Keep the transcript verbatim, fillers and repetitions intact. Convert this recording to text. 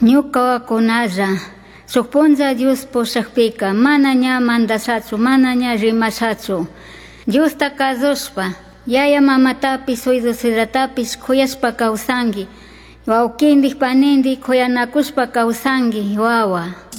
Ñuka wakunalla sukpunlla Dios pushakpika mana ña mandasatsu, mana ña rimasatsu. Diosta kazushpa, yaya mamatapis, suydosiratapis kuyashpa kawsanki. Wawkindik panindik kuyanakushpa kawsanki wawa.